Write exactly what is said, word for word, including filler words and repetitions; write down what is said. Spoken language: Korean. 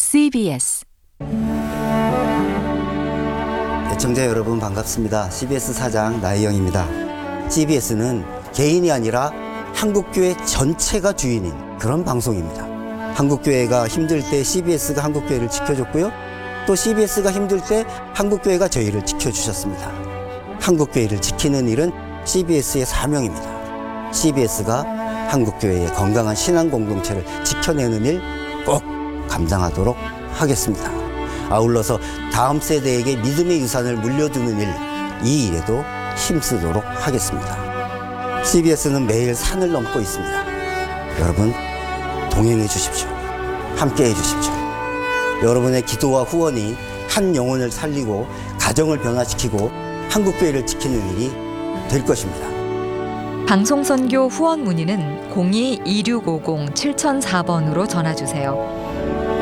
씨비에스 애청자 여러분 반갑습니다. 씨비에스 사장 나혜영입니다. 씨비에스는 개인이 아니라 한국교회 전체가 주인인 그런 방송입니다. 한국교회가 힘들 때 씨비에스가 한국교회를 지켜줬고요. 또 씨비에스가 힘들 때 한국교회가 저희를 지켜주셨습니다. 한국교회를 지키는 일은 씨비에스의 사명입니다. 씨비에스가 한국교회의 건강한 신앙 공동체를 지켜내는 일 꼭 감당하도록 하겠습니다. 아울러서 다음 세대에게 믿음의 유산을 물려주는 일, 이 일에도 힘쓰도록 하겠습니다. 씨비에스는 매일 산을 넘고 있습니다. 여러분 동행해 주십시오. 함께 해 주십시오. 여러분의 기도와 후원이 한 영혼을 살리고 가정을 변화시키고 한국교회를 지키는 일이 될 것입니다. 방송선교 후원 문의는 공이 이육오공 칠공공사 번으로 전화주세요.